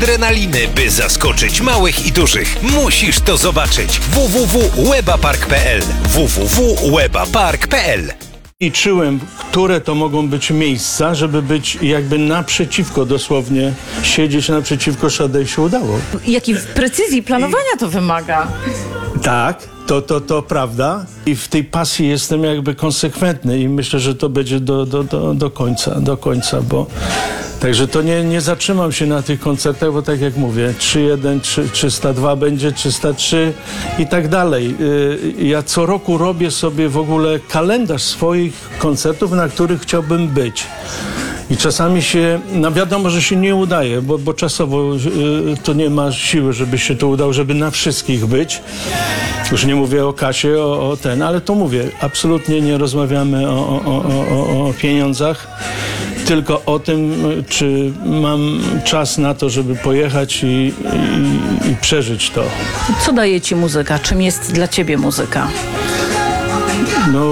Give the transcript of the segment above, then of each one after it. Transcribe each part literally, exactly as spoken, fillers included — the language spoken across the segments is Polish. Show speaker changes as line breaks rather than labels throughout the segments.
Adrenaliny, by zaskoczyć małych i dużych. Musisz to zobaczyć. w w w kropka webapark kropka p l w w w kropka webapark kropka p l
I czułem, które to mogą być miejsca, żeby być jakby naprzeciwko, dosłownie siedzieć naprzeciwko Szadej się udało.
Jakiej precyzji planowania to wymaga.
Tak, to, to, to prawda. I w tej pasji jestem jakby konsekwentny i myślę, że to będzie do, do, do, do końca, do końca, bo także to nie, nie zatrzymam się na tych koncertach, bo tak jak mówię, trzy jeden, trzysta dwa będzie, trzysta trzy i tak dalej. Ja co roku robię sobie w ogóle kalendarz swoich koncertów, na których chciałbym być. I czasami się, no wiadomo, że się nie udaje, bo, bo czasowo y, to nie ma siły, żeby się to udało, żeby na wszystkich być. Już nie mówię o kasie, o, o ten, ale to mówię, absolutnie nie rozmawiamy o, o, o, o, o pieniądzach, tylko o tym, czy mam czas na to, żeby pojechać i, i, i przeżyć to.
Co daje ci muzyka? Czym jest dla ciebie muzyka?
No,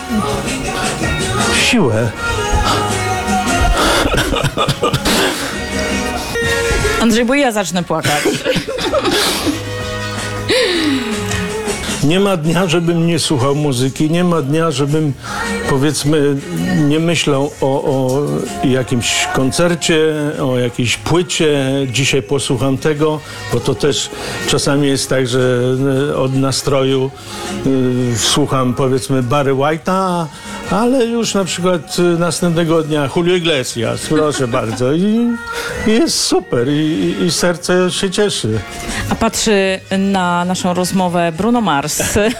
siłę.
Andrzej, bo ja zacznę płakać.
Nie ma dnia, żebym nie słuchał muzyki, nie ma dnia, żebym, powiedzmy, nie myślał o, o jakimś koncercie, o jakiejś płycie. Dzisiaj posłucham tego, bo to też czasami jest tak, że od nastroju y, słucham, powiedzmy, Barry White'a, ale już na przykład następnego dnia Julio Iglesias, proszę bardzo. I, i jest super i, i serce się cieszy.
A patrzy na naszą rozmowę Bruno Mars.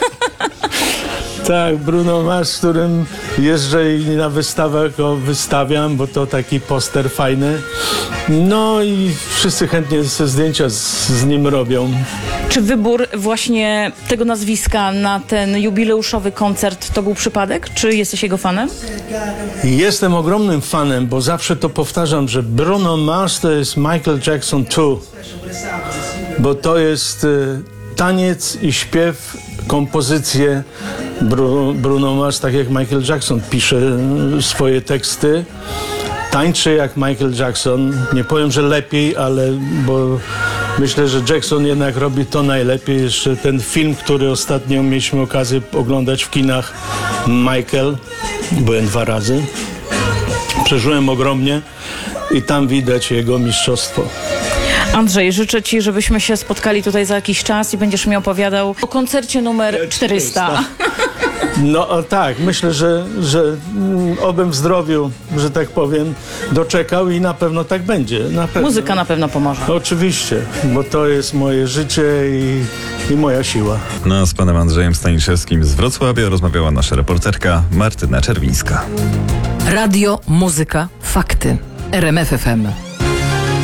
Tak, Bruno Mars, z którym jeżdżę i na wystawach go wystawiam, bo to taki poster fajny. No i wszyscy chętnie te zdjęcia z, z nim robią.
Czy wybór właśnie tego nazwiska na ten jubileuszowy koncert to był przypadek? Czy jesteś jego fanem?
Jestem ogromnym fanem, bo zawsze to powtarzam, że Bruno Mars to jest Michael Jackson dwa. Bo to jest y, taniec i śpiew, kompozycje. Bru, Bruno Mars, tak jak Michael Jackson, pisze y, swoje teksty. Tańczy jak Michael Jackson. Nie powiem, że lepiej, ale bo myślę, że Jackson jednak robi to najlepiej. Jeszcze ten film, który ostatnio mieliśmy okazję oglądać w kinach, Michael, byłem dwa razy. Przeżyłem ogromnie i tam widać jego mistrzostwo.
Andrzej, życzę ci, żebyśmy się spotkali tutaj za jakiś czas i będziesz mi opowiadał o koncercie numer czterysta.
No o, tak, myślę, że, że mm, obym w zdrowiu, że tak powiem, doczekał i na pewno tak będzie. Na pewno.
Muzyka na pewno pomoże.
Oczywiście, bo to jest moje życie i, i moja siła.
No, z panem Andrzejem Staniszewskim z Wrocławia rozmawiała nasza reporterka Martyna Czerwińska.
Radio, muzyka, fakty. R M F F M.